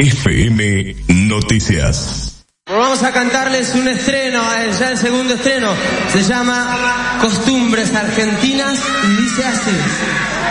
FM Noticias. Vamos a cantarles un estreno, ya el segundo estreno. Se llama Costumbres Argentinas y dice así.